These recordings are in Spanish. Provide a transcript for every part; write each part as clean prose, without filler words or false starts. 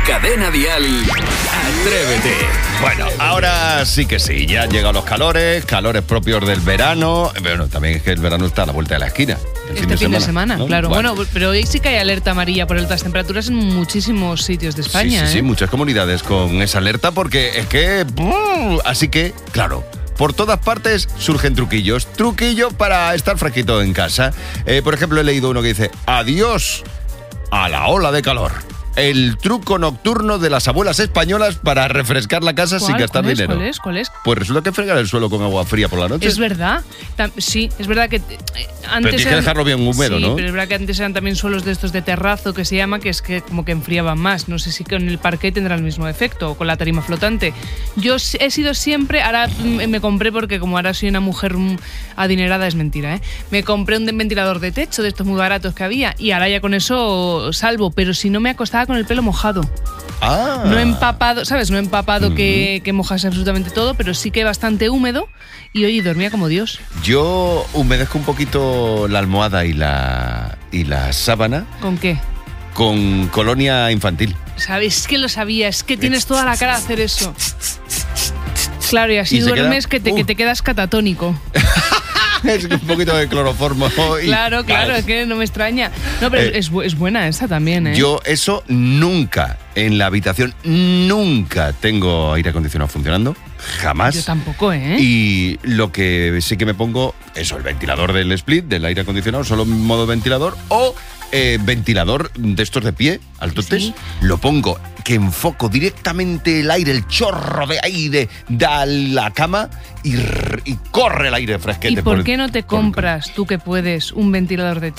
Cadena Dial, Atrévete. Bueno, ahora sí que sí, ya han llegado los calores propios del verano. Bueno, también es que el verano está a la vuelta de la esquina. Este fin de semana, ¿no? claro. Bueno, pero hoy sí que hay alerta amarilla por altas temperaturas en muchísimos sitios de España. Sí, muchas comunidades con esa alerta porque es que... Así que, claro, por todas partes surgen truquillos. Truquillo para estar fresquito en casa. Por ejemplo, he leído uno que dice: adiós a la ola de calor. El truco nocturno de las abuelas españolas para refrescar la casa sin gastar dinero. ¿Cuál es? Pues resulta que fregar el suelo con agua fría por la noche. Es verdad. Sí, es verdad que antes... Pero tienes que dejarlo bien húmedo, sí, ¿no? pero es verdad que antes eran también suelos de estos de terrazo, que se llama, que es que como que enfriaban más. No sé si con el parquet tendrá el mismo efecto o con la tarima flotante. Yo he sido siempre... Ahora me compré, porque como ahora soy una mujer adinerada, es mentira, ¿eh? Me compré un ventilador de techo de estos muy baratos que había y ahora ya con eso salvo. Pero si no, me acostaba con el pelo mojado. No empapado, ¿sabes? No empapado que mojase absolutamente todo, pero sí que bastante húmedo y hoy dormía como Dios. Yo humedezco un poquito la almohada y la sábana. ¿Con qué? Con colonia infantil. ¿Sabes? Que lo sabía, es que tienes toda la cara de hacer eso. Claro, y así duermes que te quedas catatónico. Es un poquito de cloroformo. Claro, es que no me extraña. No, pero es buena esa también, ¿eh? Yo eso nunca, en la habitación, nunca tengo aire acondicionado funcionando. Jamás. Yo tampoco, ¿eh? Y lo que sí que me pongo, eso, el ventilador del split, del aire acondicionado, solo en modo ventilador, o ventilador de estos de pie, altotes, ¿sí? Lo pongo, que enfoco directamente el aire, el chorro de aire da la cama y corre el aire fresquete. ¿Y por qué no te compras, tú que puedes, un ventilador de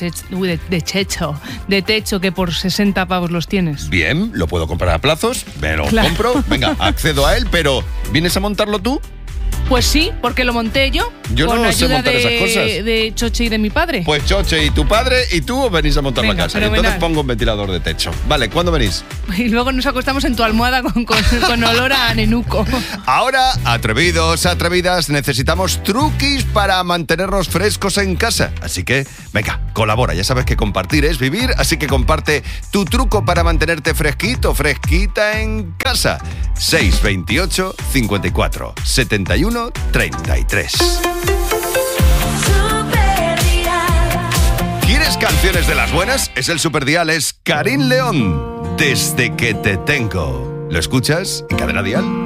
techo que por 60 pavos los tienes? Bien, lo puedo comprar a plazos, me lo compro, venga, accedo a él, pero ¿vienes a montarlo tú? Pues sí, porque lo monté yo. Yo con no sé ayuda montar esas cosas. De Choche y de mi padre. Pues Choche y tu padre y tú os venís a montar la casa. Fenomenal. Entonces pongo un ventilador de techo. Vale, ¿cuándo venís? Y luego nos acostamos en tu almohada con olor a nenuco. Ahora, atrevidos, atrevidas, necesitamos truquis para mantenernos frescos en casa. Así que, venga, colabora. Ya sabes que compartir es vivir, así que comparte tu truco para mantenerte fresquito, fresquita en casa. 628 54 71 33. ¿Quieres canciones de las buenas? Es el Superdial, es Karin León. Desde que te tengo. ¿Lo escuchas en Cadena Dial?